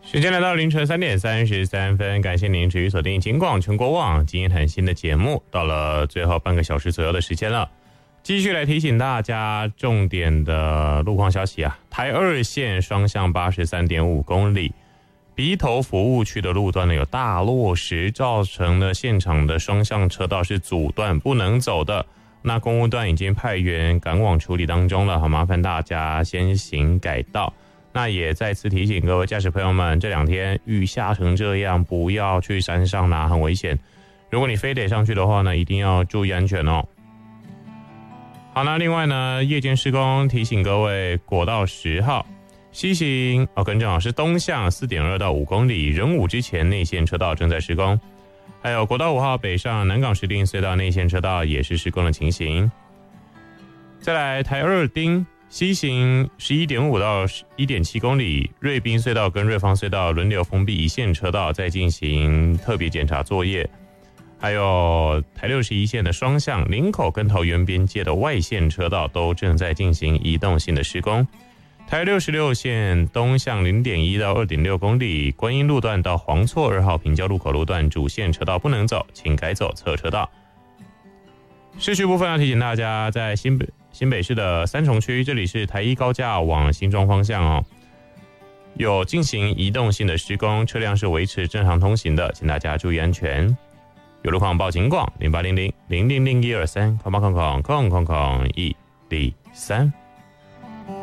时间来到凌晨3点33分，感谢您持续锁定警广全国网今天谈新的节目，到了最后半个小时左右的时间了，继续来提醒大家重点的路况消息啊。台2线双向83.5公里，鼻头服务区的路段呢有大落石，造成了现场的双向车道是阻断不能走的。那公务段已经派员赶往处理当中了，好，麻烦大家先行改道。那也再次提醒各位驾驶朋友们，这2天雨下成这样，不要去山上啦，很危险。如果你非得上去的话呢，一定要注意安全哦。好，那另外呢，夜间施工提醒各位，国道10号西行更正好是东向 4.2 到5公里，仁武之前内线车道正在施工。还有国道5号北上南港石碇隧道内线车道也是施工的情形。再来台2丁西行 11.5 到 1.7 公里，瑞滨隧道跟瑞芳隧道轮流封闭一线车道，在进行特别检查作业。还有台61线的双向林口跟桃园边界的外线车道都正在进行移动性的施工。台66线东向 0.1 到 2.6 公里，观音路段到黄厝2号平交路口路段主线车道不能走，请改走侧车道。市区部分要提醒大家，在新北市的三重区，这里是台1高架往新庄方向哦，有进行移动性的施工，车辆是维持正常通行的，请大家注意安全。有路况报警广0800000123，空103。